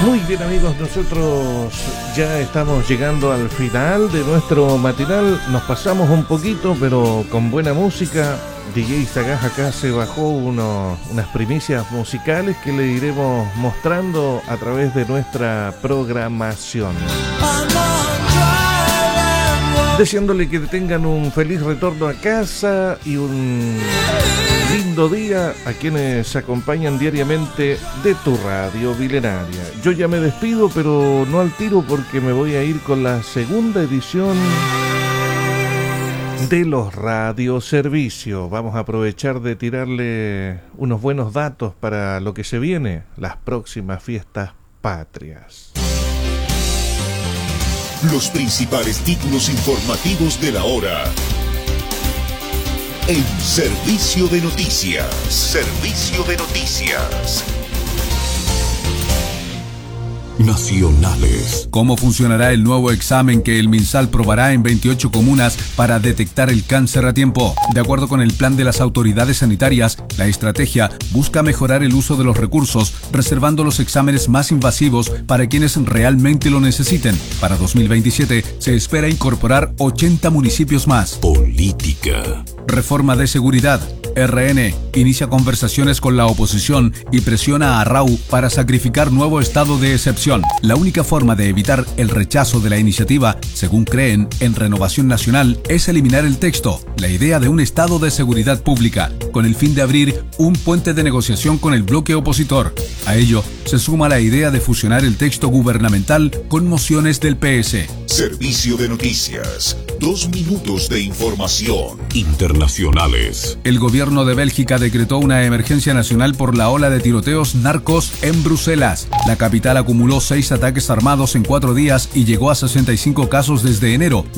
Muy bien, amigos, nosotros ya estamos llegando al final de nuestro matinal. Nos pasamos un poquito, pero con buena música. DJ Sagaz acá se bajó unas primicias musicales que le iremos mostrando a través de nuestra programación. Deseándole que tengan un feliz retorno a casa y un lindo día a quienes acompañan diariamente de tu radio milenaria. Yo ya me despido, pero no al tiro, porque me voy a ir con la segunda edición de los radioservicios. Vamos a aprovechar de tirarle unos buenos datos para lo que se viene, las próximas fiestas patrias. Los principales títulos informativos de la hora en Servicio de Noticias. Servicio de Noticias Nacionales. ¿Cómo funcionará el nuevo examen que el MinSal probará en 28 comunas para detectar el cáncer a tiempo? De acuerdo con el plan de las autoridades sanitarias, la estrategia busca mejorar el uso de los recursos, reservando los exámenes más invasivos para quienes realmente lo necesiten. Para 2027 se espera incorporar 80 municipios más. Política. Reforma de seguridad. RN inicia conversaciones con la oposición y presiona a RAU para sacrificar nuevo estado de excepción. La única forma de evitar el rechazo de la iniciativa, según creen en Renovación Nacional, es eliminar el texto, la idea de un estado de seguridad pública, con el fin de abrir un puente de negociación con el bloque opositor. A ello se suma la idea de fusionar el texto gubernamental con mociones del PS. Servicio de Noticias. 2 minutos de información internacionales. El gobierno de Bélgica decretó una emergencia nacional por la ola de tiroteos narcos en Bruselas. La capital acumuló 6 ataques armados en 4 días y llegó a 65 casos desde enero.